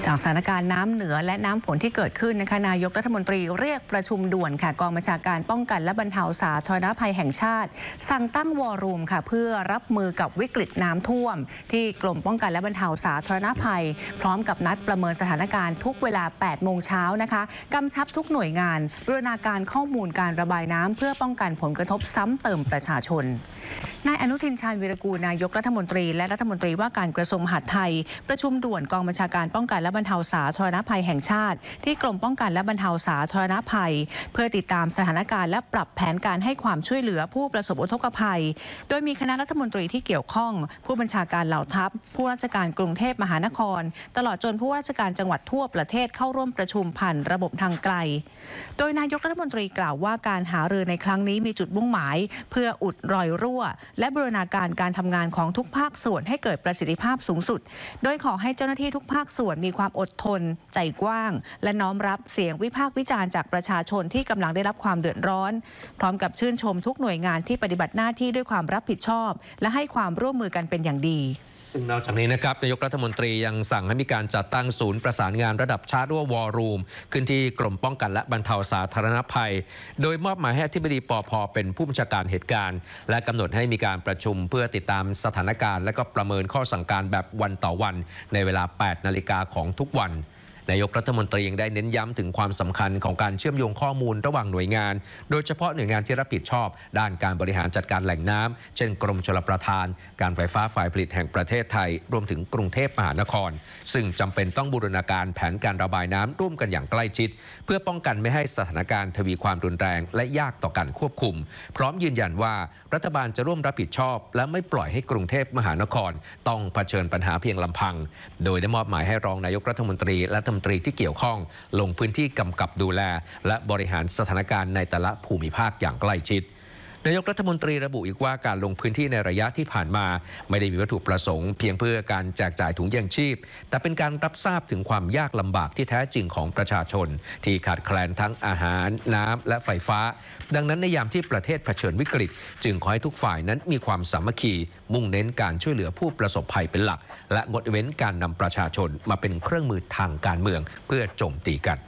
จากสถานการณ์น้ำเหนือและน้ำฝนที่เกิดขึ้นนะคะนายกรัฐมนตรีเรียกประชุมด่วนค่ะกองบัญชาการป้องกันและบรรเทาสาธารณภัยแห่งชาติสั่งตั้งวอรูมค่ะเพื่อรับมือกับวิกฤตน้ำท่วมที่กรมป้องกันและบรรเทาสาธารณภัยพร้อมกับนัดประเมินสถานการณ์ทุกเวลา 8 โมงเช้านะคะกำชับทุกหน่วยงานบูรณาการข้อมูลการระบายน้ำเพื่อป้องกันผลกระทบซ้ำเติมประชาชนนายอนุทินชาญวีรกูลนายกรัฐมนตรีและรัฐมนตรีว่าการกระทรวงมหาดไทยประชุมด่วนกองบัญชาการป้องกันและบรรเทาสาธารณภัยแห่งชาติที่กรมป้องกันและบรรเทาสาธารณภัยเพื่อติดตามสถานการณ์และปรับแผนการให้ความช่วยเหลือผู้ประสบอุทกภัยโดยมีคณะรัฐมนตรีที่เกี่ยวข้องผู้บัญชาการเหล่าทัพผู้ราชการกรุงเทพมหานครตลอดจนผู้ราชการจังหวัดทั่วประเทศเข้าร่วมประชุมผ่านระบบทางไกลโดยนายกรัฐมนตรีกล่าวว่าการหารือในครั้งนี้มีจุดมุ่งหมายเพื่ออุดรอยรั่วและบูรณาการการทำงานของทุกภาคส่วนให้เกิดประสิทธิภาพสูงสุดโดยขอให้เจ้าหน้าที่ทุกภาคส่วนมีความอดทนใจกว้างและน้อมรับเสียงวิพากษ์วิจารณ์จากประชาชนที่กำลังได้รับความเดือดร้อนพร้อมกับชื่นชมทุกหน่วยงานที่ปฏิบัติหน้าที่ด้วยความรับผิดชอบและให้ความร่วมมือกันเป็นอย่างดีซึ่งนอกจากนี้นะครับนายกรัฐมนตรียังสั่งให้มีการจัดตั้งศูนย์ประสานงานระดับชาติวอรูมขึ้นที่กรมป้องกันและบรรเทาสาธารณภัยโดยมอบหมายให้อธิบดีปภ.เป็นผู้บัญชาการเหตุการณ์และกำหนดให้มีการประชุมเพื่อติดตามสถานการณ์และก็ประเมินข้อสั่งการแบบวันต่อวันในเวลา 8 นาฬิกาของทุกวันนายกรัฐมนตรียังได้เน้นย้ำถึงความสำคัญของการเชื่อมโยงข้อมูลระหว่างหน่วยงานโดยเฉพาะหน่วยงานที่รับผิดชอบด้านการบริหารจัดการแหล่งน้ำเช่นกรมชลประทานการไฟฟ้าฝ่ายผลิตแห่งประเทศไทยรวมถึงกรุงเทพมหานครซึ่งจำเป็นต้องบูรณาการแผนการระบายน้ำร่วมกันอย่างใกล้ชิดเพื่อป้องกันไม่ให้สถานการณ์ทวีความรุนแรงและยากต่อการควบคุมพร้อมยืนยันว่ารัฐบาลจะร่วมรับผิดชอบและไม่ปล่อยให้กรุงเทพมหานครต้องเผชิญปัญหาเพียงลำพังโดยได้มอบหมายให้รองนายกรัฐมนตรีและรัฐมนตรีที่เกี่ยวข้องลงพื้นที่กำกับดูแลและบริหารสถานการณ์ในแต่ละภูมิภาคอย่างใกล้ชิดนายกรัฐมนตรีระบุอีกว่าการลงพื้นที่ในระยะที่ผ่านมาไม่ได้มีวัตถุประสงค์เพียงเพื่อการแจกจ่ายถุงยางชีพแต่เป็นการรับทราบถึงความยากลำบากที่แท้จริงของประชาชนที่ขาดแคลนทั้งอาหารน้ำและไฟฟ้าดังนั้นในยามที่ประเทศเผชิญวิกฤตจึงขอให้ทุกฝ่ายนั้นมีความสามัคคีมุ่งเน้นการช่วยเหลือผู้ประสบภัยเป็นหลักและงดเว้นการนำประชาชนมาเป็นเครื่องมือทางการเมืองเพื่อโจมตีกัน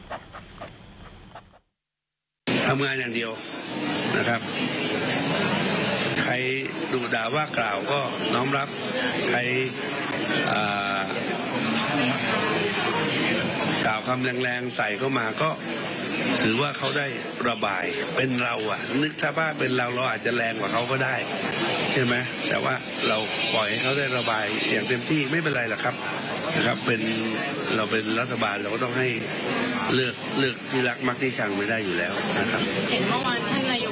ทำงานอย่างเดียวนะครับใครดุด่าว่ากล่าวก็น้อมรับใครกล่าวคำแรงๆใส่เข้ามาก็ถือว่าเขาได้ระบายเป็นเราอะนึกถ้าว่าเป็นเราอาจจะแรงกว่าเขาก็ได้ใช่ไหมแต่ว่าเราปล่อยให้เขาได้ระบายอย่างเต็มที่ไม่เป็นไรหรอกครับนะครับเราเป็นรัฐบาลเราก็ต้องให้เลือกที่รักมักที่ชังไม่ได้อยู่แล้วนะครับเห็นเมื่อวานท่านนายก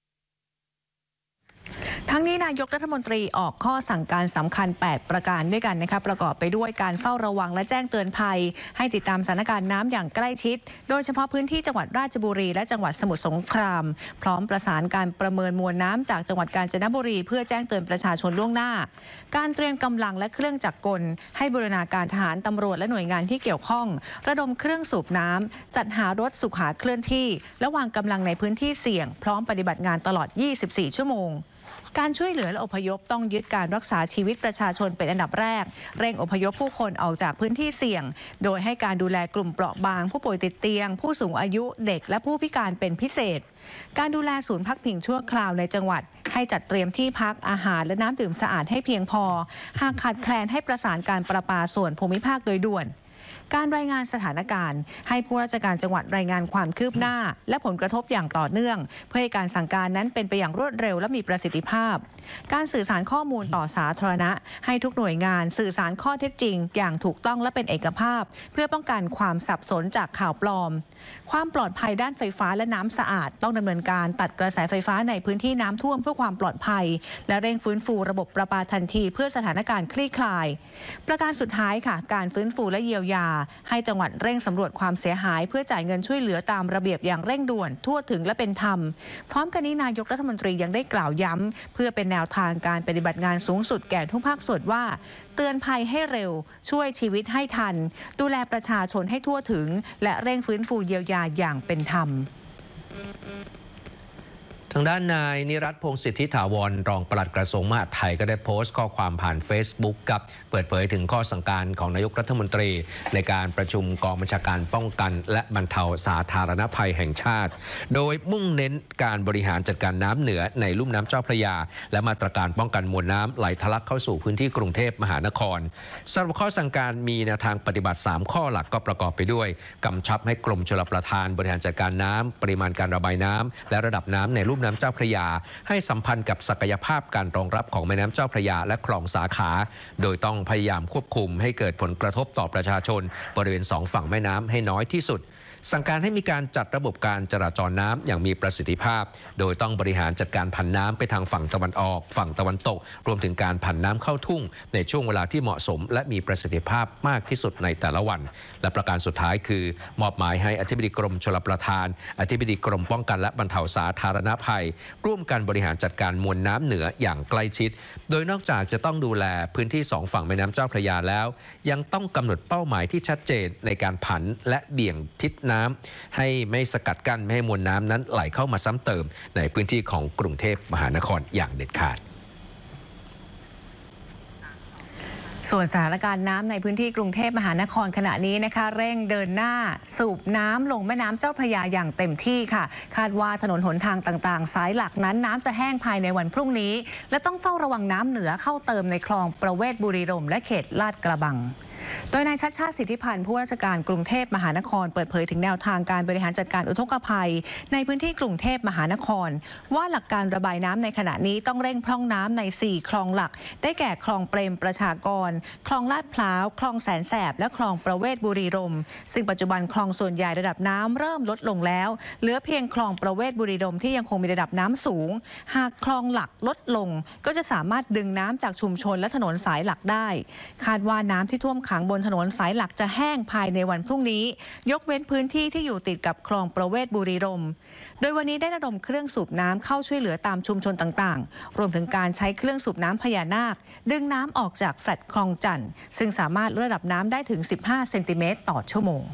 ทั้งนี้นายกรัฐมนตรีออกข้อสั่งการสำคัญ8ประการด้วยกันนะคะประกอบไปด้วยการเฝ้าระวังและแจ้งเตือนภัยให้ติดตามสถานการณ์น้ำอย่างใกล้ชิดโดยเฉพาะพื้นที่จังหวัดราชบุรีและจังหวัดสมุทรสงครามพร้อมประสานการประเมินมวลน้ำจากจังหวัดกาญจนบุรีเพื่อแจ้งเตือนประชาชนล่วงหน้าการเตรียมกำลังและเครื่องจักรกลให้บูรณาการทหารตำรวจและหน่วยงานที่เกี่ยวข้องระดมเครื่องสูบน้ำจัดหารถสุขาเคลื่อนที่และวางกำลังในพื้นที่เสี่ยงพร้อมปฏิบัติงานตลอด24 ชั่วโมงการช่วยเหลือและอพยพต้องยึดการรักษาชีวิตประชาชนเป็นอันดับแรกเร่งอพยพผู้คนออกจากพื้นที่เสี่ยงโดยให้การดูแลกลุ่มเปราะบางผู้ป่วยติดเตียงผู้สูงอายุเด็กและผู้พิการเป็นพิเศษการดูแลศูนย์พักพิงชั่วคราวในจังหวัดให้จัดเตรียมที่พักอาหารและน้ำดื่มสะอาดให้เพียงพอหากขาดแคลนให้ประสานการประปาส่วนภูมิภาคโดยด่วนการรายงานสถานการณ์ให้ผู้ราชการจังหวัดรายงานความคืบหน้าและผลกระทบอย่างต่อเนื่องเพื่อให้การสั่งการนั้นเป็นไปอย่างรวดเร็วและมีประสิทธิภาพการสื่อสารข้อมูลต่อสาธารณะให้ทุกหน่วยงานสื่อสารข้อเท็จจริงอย่างถูกต้องและเป็นเอกภาพเพื่อป้องกันความสับสนจากข่าวปลอมความปลอดภัยด้านไฟฟ้าและน้ำสะอาดต้องดำเนินการตัดกระแสไฟฟ้าในพื้นที่น้ำท่วมเพื่อความปลอดภัยและเร่งฟื้นฟูระบบประปาทันทีเพื่อสถานการณ์คลี่คลายประการสุดท้ายค่ะการฟื้นฟูและเยียวยาให้จังหวัดเร่งสำรวจความเสียหายเพื่อจ่ายเงินช่วยเหลือตามระเบียบอย่างเร่งด่วนทั่วถึงและเป็นธรรมพร้อมกันนี้นายกรัฐมนตรียังได้กล่าวย้ำเพื่อเป็นแนวทางการปฏิบัติงานสูงสุดแก่ทุกภาคส่วนว่าเตือนภัยให้เร็วช่วยชีวิตให้ทันดูแลประชาชนให้ทั่วถึงและเร่งฟื้นฟูเยียวยาอย่างเป็นธรรมทางด้านนายนิรัตน์พงษ์สิทธิถาวรรองปลัดกระทรวงมหาดไทยก็ได้โพสต์ข้อความผ่าน Facebook กับเปิดเผยถึงข้อสั่งการของนายกรัฐมนตรีในการประชุมกองบัญชาการป้องกันและบรรเทาสาธารณภัยแห่งชาติโดยมุ่งเน้นการบริหารจัดการน้ำเหนือในลุ่มน้ำเจ้าพระยาและมาตรการป้องกันมวลน้ำไหลทะลักเข้าสู่พื้นที่กรุงเทพมหานครสำหรับข้อสั่งการมีแนวทางปฏิบัติ3ข้อหลักก็ประกอบไปด้วยกำชับให้กรมชลประทานบริหารจัดการน้ำปริมาณการระบายน้ำและระดับน้ำในลุ่มน้ำเจ้าพระยาให้สัมพันธ์กับศักยภาพการรองรับของแม่น้ำเจ้าพระยาและคลองสาขาโดยต้องพยายามควบคุมให้เกิดผลกระทบต่อประชาชนบริเวณ2ฝั่งแม่น้ำให้น้อยที่สุดสั่งการให้มีการจัดระบบการจราจรน้ำอย่างมีประสิทธิภาพโดยต้องบริหารจัดการผันน้ำไปทางฝั่งตะวันออกฝั่งตะวันตกรวมถึงการผันน้ำเข้าทุ่งในช่วงเวลาที่เหมาะสมและมีประสิทธิภาพมากที่สุดในแต่ละวันและประการสุดท้ายคือมอบหมายให้อธิบดีกรมชลประทานอธิบดีกรมป้องกันและบรรเทาสาธารณภัยร่วมกันบริหารจัดการมวลน้ำเหนืออย่างใกล้ชิดโดยนอกจากจะต้องดูแลพื้นที่2ฝั่งแม่น้ำเจ้าพระยาแล้วยังต้องกำหนดเป้าหมายที่ชัดเจนในการผันและเบี่ยงทิศน้ำให้ไม่สกัดกั้นไม่ให้มวลน้ำนั้นไหลเข้ามาซ้ำเติมในพื้นที่ของกรุงเทพมหานครอย่างเด็ดขาดส่วนสถานการณ์น้ำในพื้นที่กรุงเทพมหานครขณะนี้นะคะเร่งเดินหน้าสูบน้ำลงแม่น้ำเจ้าพระยาอย่างเต็มที่ค่ะคาดว่าถนนหนทางต่างๆสายหลักนั้นน้ำจะแห้งภายในวันพรุ่งนี้และต้องเฝ้าระวังน้ำเหนือเข้าเติมในคลองประเวศบุรีรมย์และเขตลาดกระบังโดยนายชัชชาติสิทธิพันธ์ผู้ว่าราชการกรุงเทพมหานครเปิดเผยถึงแนวทางการบริหารจัดการอุทกภัยในพื้นที่กรุงเทพมหานครว่าหลักการระบายน้ำในขณะนี้ต้องเร่งพร่องน้ำใน4คลองหลักได้แก่คลองเปรมประชากรคลองลาดพร้าวคลองแสนแสบและคลองประเวศบุรีรมย์ซึ่งปัจจุบันคลองส่วนใหญ่ระดับน้ำเริ่มลดลงแล้วเหลือเพียงคลองประเวศบุรีรมย์ที่ยังคงมีระดับน้ำสูงหากคลองหลักลดลงก็จะสามารถดึงน้ำจากชุมชนและถนนสายหลักได้คาดว่าน้ำที่ท่วมขังบนถนนสายหลักจะแห้งภายในวันพรุ่งนี้ยกเว้นพื้นที่ที่อยู่ติดกับคลองประเวศบุรีรมย์โดยวันนี้ได้ระดมเครื่องสูบน้ำเข้าช่วยเหลือตามชุมชนต่างๆรวมถึงการใช้เครื่องสูบน้ำพญานาคดึงน้ำออกจากแฟลตคลองจันทร์ซึ่งสามารถลดระดับน้ำได้ถึง15 เซนติเมตรต่อชั่วโมง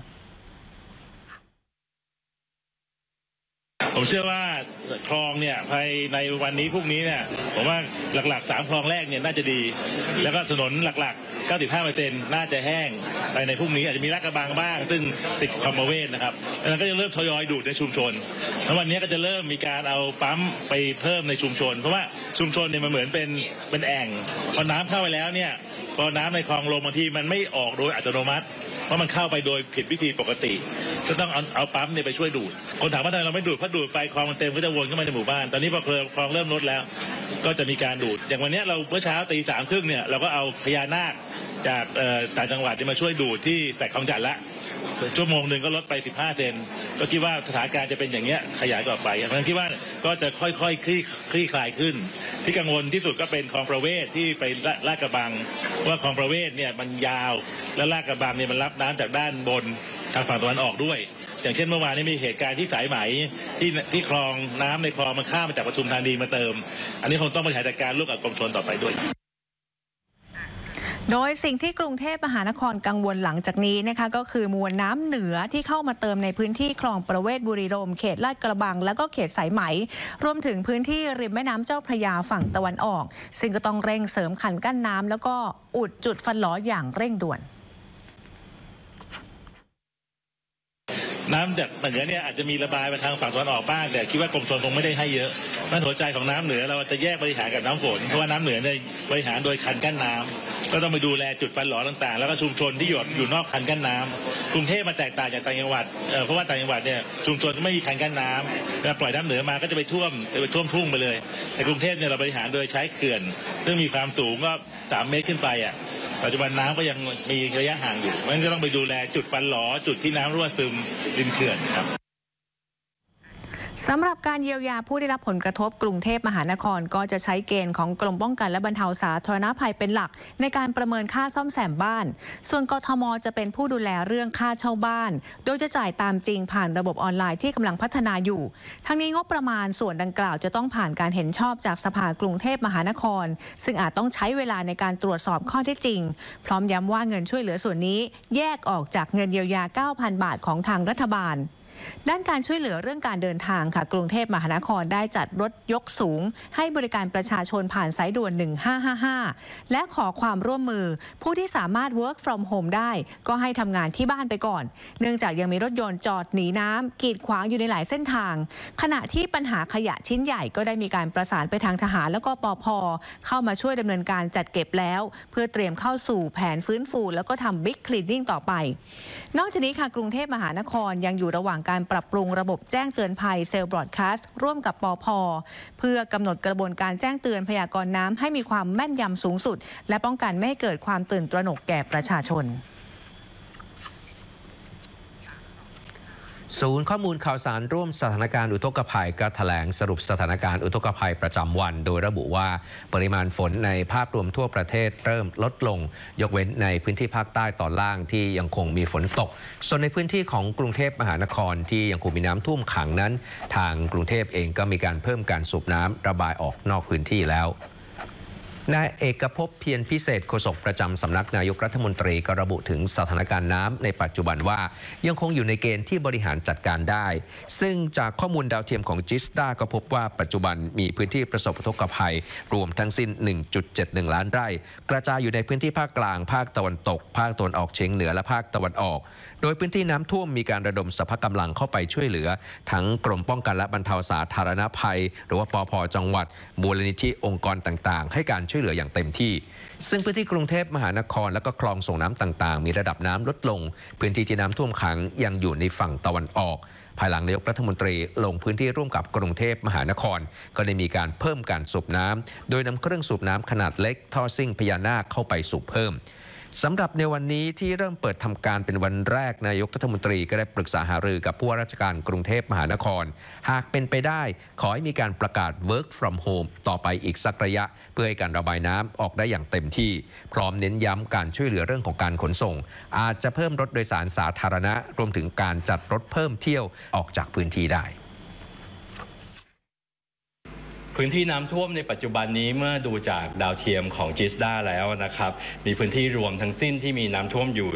ผมเชื่อว่าคลองเนี่ยภายในวันนี้พรุ่งนี้เนี่ยผมว่าหลักๆ3คลองแรกเนี่ยน่าจะดีแล้วก็ถนนหลักๆ 95% น่าจะแห้งภายในพรุ่งนี้อาจจะมีลาดกระบังบ้างซึ่งติดคลองประเวศนะครับแล้วก็จะเริ่มทยอยดูดในชุมชนแล้ววันนี้ก็จะเริ่มมีการเอาปั๊มไปเพิ่มในชุมชนเพราะว่าชุมชนเนี่ยมันเหมือนเป็นแอ่งพอน้ำเข้าไปแล้วเนี่ยพอน้ำในคลองลงบางทีมันไม่ออกโดยอัตโนมัติเพราะมันเข้าไปโดยผิดวิธีปกติก็ต้องเอาปั๊มเนี่ยไปช่วยดูดคนถามว่าทำไมเราไม่ดูดเพราะดูดไปคลองมันเต็มก็จะวนเข้ามาในหมู่บ้านตอนนี้พอคลองเริ่มลดแล้วก็จะมีการดูดอย่างวันนี้เราเมื่อเช้าตี 3:30เนี่ยเราก็เอาพญานาคจากต่างจังหวัดมาช่วยดูดที่แฟลตคลองจันทร์ละชั่วโมงหนึ่งก็ลดไป15 เซนก็คิดว่าสถานการณ์จะเป็นอย่างเงี้ยขยายต่อไปผมคิดว่าก็จะค่อยๆคลี่คลายขึ้นที่กังวลที่สุดก็เป็นคลองประเวศที่ไปลาดกระบังว่าคลองประเวศเนี่ยมันยาวและลาดกระบังเนี่ยมันรับน้ำจากด้านบนทางฝั่งตะวันออกด้วยอย่างเช่นเมื่อวานนี้มีเหตุการณ์ที่สายไหมที่คลองน้ำในคลองมันข้ามมาจากปทุมธานีมาเติมอันนี้คงต้องบริหารจัดการร่วมกับกรมชลต่อไปด้วยโดยสิ่งที่กรุงเทพมหานครกังวลหลังจากนี้นะคะก็คือมวลน้ำเหนือที่เข้ามาเติมในพื้นที่คลองประเวศบุรีรมย์เขตลาดกระบังและก็เขตสายไหมรวมถึงพื้นที่ริมแม่น้ำเจ้าพระยาฝั่งตะวันออกซึ่งก็ต้องเร่งเสริมคันกั้นน้ำแล้วก็อุดจุดฟันหลออย่างเร่งด่วนน้ำจากเหนือเนี่ยอาจจะมีระบายไปทางฝั่งตะวันออกบ้างแต่คิดว่ากรมชลคงไม่ได้ให้เยอะนั่นหัวใจของน้ำเหนือเราจะแยกบริหารกับน้ำฝนเพราะว่าน้ำเหนือเนี่ยบริหารโดยคันกั้นน้ำก็ต้องไปดูแลจุดฟันหลอต่างๆแล้วก็ชุมชนที่อยู่นอกคันกั้นน้ำกรุงเทพมาแตกต่างจากต่างจังหวัดเพราะว่าต่างจังหวัดเนี่ยชุมชนไม่มีคันกั้นน้ำแล้วปล่อยน้ำเหนือมาก็จะไปท่วมทุ่งไปเลยแต่กรุงเทพเนี่ยเราบริหารโดยใช้เขื่อนซึ่งมีความสูงก็3 เมตรขึ้นไปปัจจุบันน้ำก็ยังมีระยะห่างอยู่มันก็ต้องไปดูแลจุดฟันหลอจุดที่น้ำรั่วซึมริมเขื่อนครับสำหรับการเยียวยาผู้ได้รับผลกระทบกรุงเทพมหานครก็จะใช้เกณฑ์ของกรมป้องกันและบรรเทาสาธารณภัยเป็นหลักในการประเมินค่าซ่อมแซมบ้านส่วนกทม.จะเป็นผู้ดูแลเรื่องค่าเช่าบ้านโดยจะจ่ายตามจริงผ่านระบบออนไลน์ที่กำลังพัฒนาอยู่ทั้งนี้งบประมาณส่วนดังกล่าวจะต้องผ่านการเห็นชอบจากสภากรุงเทพมหานครซึ่งอาจต้องใช้เวลาในการตรวจสอบข้อเท็จจริงพร้อมย้ำว่าเงินช่วยเหลือส่วนนี้แยกออกจากเงินเยียวยา 9,000 บาทของทางรัฐบาลด้านการช่วยเหลือเรื่องการเดินทางค่ะกรุงเทพมหานครได้จัดรถยกสูงให้บริการประชาชนผ่านสายด่วน 1555 และขอความร่วมมือผู้ที่สามารถ work from home ได้ก็ให้ทำงานที่บ้านไปก่อนเนื่องจากยังมีรถยนต์จอดหนีน้ำกีดขวางอยู่ในหลายเส้นทางขณะที่ปัญหาขยะชิ้นใหญ่ก็ได้มีการประสานไปทางทหารแล้วก็ปภ.เข้ามาช่วยดำเนินการจัดเก็บแล้วเพื่อเตรียมเข้าสู่แผนฟื้นฟูแล้วก็ทำบิ๊กคลีนนิ่งต่อไปนอกจากนี้ค่ะกรุงเทพมหานครยังอยู่ระหว่างการปรับปรุงระบบแจ้งเตือนภัยเซลล์บรอดคาสต์ร่วมกับปภ.เพื่อกำหนดกระบวนการแจ้งเตือนพยากรณ์น้ำให้มีความแม่นยำสูงสุดและป้องกันไม่ให้เกิดความตื่นตระหนกแก่ประชาชนศูนย์ข้อมูลข่าวสารร่วมสถานการณ์อุทกภัยก็แถลงสรุปสถานการณ์อุทกภัยประจำวันโดยระบุว่าปริมาณฝนในภาพรวมทั่วประเทศเริ่มลดลงยกเว้นในพื้นที่ภาคใต้ตอนล่างที่ยังคงมีฝนตกส่วนในพื้นที่ของกรุงเทพมหานครที่ยังคงมีน้ำท่วมขังนั้นทางกรุงเทพเองก็มีการเพิ่มการสูบน้ำระบายออกนอกพื้นที่แล้วนายเอกภพเพียรพิเศษโฆษกประจำสำนักนายกรัฐมนตรีก็ระบุถึงสถานการณ์น้ำในปัจจุบันว่ายังคงอยู่ในเกณฑ์ที่บริหารจัดการได้ซึ่งจากข้อมูลดาวเทียมของจิสดาก็พบว่าปัจจุบันมีพื้นที่ประสบอุทกภัยรวมทั้งสิ้น 1.71 ล้านไร่กระจายอยู่ในพื้นที่ภาคกลางภาคตะวันตกภาคตะวันออกเฉียงเหนือและภาคตะวันออกโดยพื้นที่น้ำท่วมมีการระดมสรรพกำลังเข้าไปช่วยเหลือทั้งกรมป้องกันและบรรเทาสาธารณภัยหรือว่าปภ.จังหวัดมูลนิธิองค์กรต่างๆให้การช่วยเหลืออย่างเต็มที่ซึ่งพื้นที่กรุงเทพมหานครและก็คลองส่งน้ำต่างๆมีระดับน้ำลดลงพื้นที่ที่น้ำท่วมขังยังอยู่ในฝั่งตะวันออกภายหลังนายกรัฐมนตรีลงพื้นที่ร่วมกับกรุงเทพมหานครก็ได้มีการเพิ่มการสูบน้ำโดยนำเครื่องสูบน้ำขนาดเล็กท่อซิ่งพญานาคเข้าไปสูบเพิ่มสำหรับในวันนี้ที่เริ่มเปิดทำการเป็นวันแรกนายกรัฐมนตรีก็ได้ปรึกษาหารือกับผู้ว่าราชการกรุงเทพมหานครหากเป็นไปได้ขอให้มีการประกาศ work from home ต่อไปอีกสักระยะเพื่อให้การระบายน้ำออกได้อย่างเต็มที่พร้อมเน้นย้ำการช่วยเหลือเรื่องของการขนส่งอาจจะเพิ่มรถโดยสารสาธารณะรวมถึงการจัดรถเพิ่มเที่ยวออกจากพื้นที่ได้พื้นที่น้ำท่วมในปัจจุบันนี้เมื่อดูจากดาวเทียมของจิสดาแล้วนะครับมีพื้นที่รวมทั้งสิ้นที่มีน้ำท่วมอยู่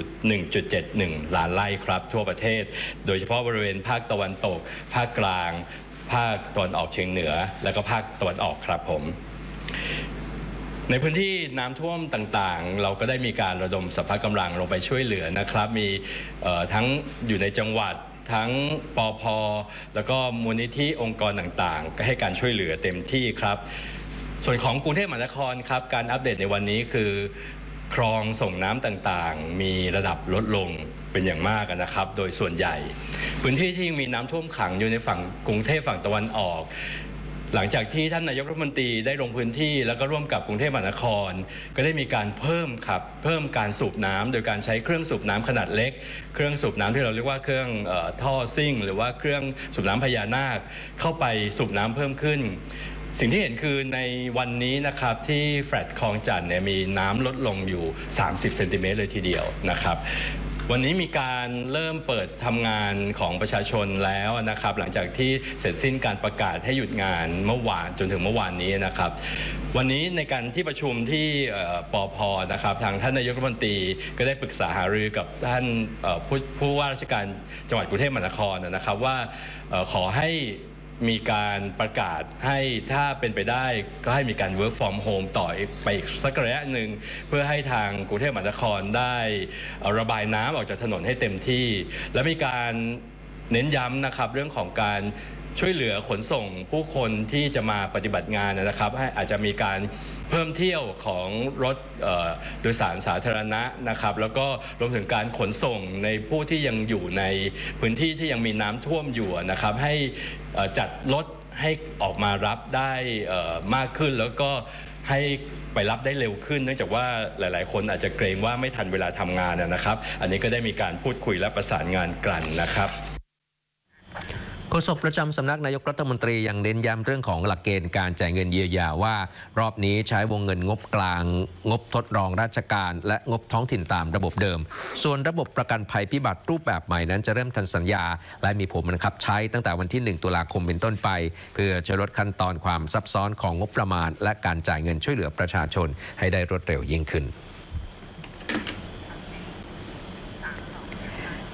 1.71 ล้านไร่ครับทั่วประเทศโดยเฉพาะบริเวณภาคตะวันตกภาคกลางภาคตะวันออกเฉียงเหนือและก็ภาคตะวันออกครับผมในพื้นที่น้ำท่วมต่างๆเราก็ได้มีการระดมสรรพกำลังลงไปช่วยเหลือนะครับมีทั้งอยู่ในจังหวัดทั้งปภ.แล้วก็มูลนิธิองค์กรต่างๆก็ให้การช่วยเหลือเต็มที่ครับส่วนของกรุงเทพมหานครครับการอัปเดตในวันนี้คือคลองส่งน้ำต่างๆมีระดับลดลงเป็นอย่างมากนะครับโดยส่วนใหญ่พื้นที่ที่มีน้ำท่วมขังอยู่ในฝั่งกรุงเทพฝั่งตะวันออกหลังจากที่ท่านนายกรัฐมนตรีได้ลงพื้นที่แล้วก็ร่วมกับกรุงเทพมหานครก็ได้มีการเพิ่มการสูบน้ำโดยการใช้เครื่องสูบน้ำขนาดเล็กเครื่องสูบน้ำที่เราเรียกว่าเครื่องท่อซิ่งหรือว่าเครื่องสูบน้ำพญานาคเข้าไปสูบน้ำเพิ่มขึ้นสิ่งที่เห็นคือในวันนี้นะครับที่แฟลตคลองจันทน์เนี่ยมีน้ำลดลงอยู่30 เซนติเมตรเลยทีเดียวนะครับวันนี้มีการเริ่มเปิดทำงานของประชาชนแล้วนะครับหลังจากที่เสร็จสิ้นการประกาศให้หยุดงานเมื่อวานจนถึงเมื่อวานนี้นะครับวันนี้ในการที่ประชุมที่ปภ.นะครับทางท่านนายกรัฐมนตรีก็ได้ปรึกษาหารือกับท่านผู้ว่าราชการจังหวัดกรุงเทพมหานครนะครับว่าขอให้มีการประกาศให้ถ้าเป็นไปได้ก็ให้มีการ work from home ต่อไปอีกสักระยะหนึ่งเพื่อให้ทางกรุงเทพมหานครได้ระบายน้ำออกจากถนนให้เต็มที่และมีการเน้นย้ำนะครับเรื่องของการช่วยเหลือขนส่งผู้คนที่จะมาปฏิบัติงานนะครับให้อาจจะมีการเพิ่มเที่ยวของรถโดยสารสาธารณะนะครับแล้วก็รวมถึงการขนส่งในผู้ที่ยังอยู่ในพื้นที่ที่ยังมีน้ำท่วมอยู่นะครับให้จัดรถให้ออกมารับได้มากขึ้นแล้วก็ให้ไปรับได้เร็วขึ้นเนื่องจากว่าหลายๆคนอาจจะเกรงว่าไม่ทันเวลาทำงานนะครับอันนี้ก็ได้มีการพูดคุยและประสานงานกันนะครับโฆษกประจำสำนักนายกรัฐมนตรียังเน้นย้ำเรื่องของหลักเกณฑ์การจ่ายเงินเยียวยาว่ารอบนี้ใช้วงเงินงบกลางงบทดลองราชการและงบท้องถิ่นตามระบบเดิมส่วนระบบประกันภัยพิบัติรูปแบบใหม่นั้นจะเริ่มทันสัญญาและมีผลบังคับใช้ตั้งแต่วันที่1 ตุลาคมเป็นต้นไปเพื่อช่วยลดขั้นตอนความซับซ้อนของงบประมาณและการจ่ายเงินช่วยเหลือประชาชนให้ได้รวดเร็วยิ่งขึ้น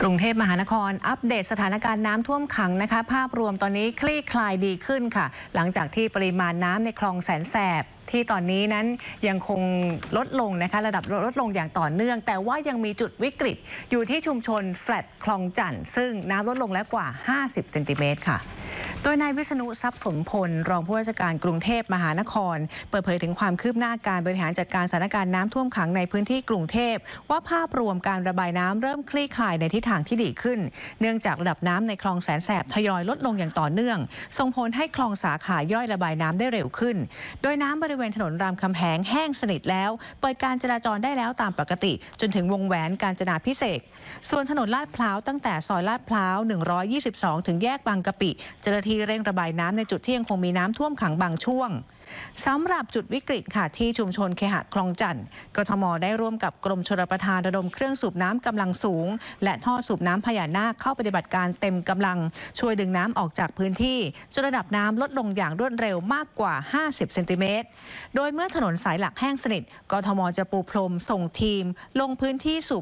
กรุงเทพมหานครอัปเดตสถานการณ์น้ำท่วมขังนะคะภาพรวมตอนนี้คลี่คลายดีขึ้นค่ะหลังจากที่ปริมาณน้ำในคลองแสนแสบที่ตอนนี้นั้นยังคงลดลงนะคะระดับลดลงอย่างต่อเนื่องแต่ว่ายังมีจุดวิกฤตอยู่ที่ชุมชนแฟลตคลองจันทร์ซึ่งน้ำลดลงแล้วกว่า50 เซนติเมตรค่ะโดยนายวิษณุทรัพย์สมพลรองผู้ว่าราชการกรุงเทพมหานครเปิดเผยถึงความคืบหน้าการบริหารจัดการสถานการณ์น้ำท่วมขังในพื้นที่กรุงเทพว่าภาพรวมการระบายน้ำเริ่มคลี่คลายในทิศทางที่ดีขึ้นเนื่องจากระดับน้ำในคลองแสนแสบทยอยลดลงอย่างต่อเนื่องส่งผลให้คลองสาขาย่อยระบายน้ำได้เร็วขึ้นโดยน้ำบริเวณถนนรามคำแหงแห้งสนิทแล้วเปิดการจราจรได้แล้วตามปกติจนถึงวงแหวนกาญจนาภิเษกส่วนถนนลาดพร้าวตั้งแต่ซอยลาดพร้าว122ถึงแยกบางกะปิเจ้าหน้าที่เร่งระบายน้ำในจุดที่ยังคงมีน้ำท่วมขังบางช่วงสำหรับจุดวิกฤตค่ะที่ชุมชนเคหะคลองจันทร์กทมได้ร่วมกับกรมชลประทานระดมเครื่องสูบน้ำกำลังสูงและท่อสูบน้ำพญานาคเข้าปฏิบัติการเต็มกำลังช่วยดึงน้ำออกจากพื้นที่จนระดับน้ำลดลงอย่างรวดเร็วมากกว่า50 เซนติเมตรโดยเมื่อถนนสายหลักแห้งสนิทกทมจะปูพรมส่งทีมลงพื้นที่สูบ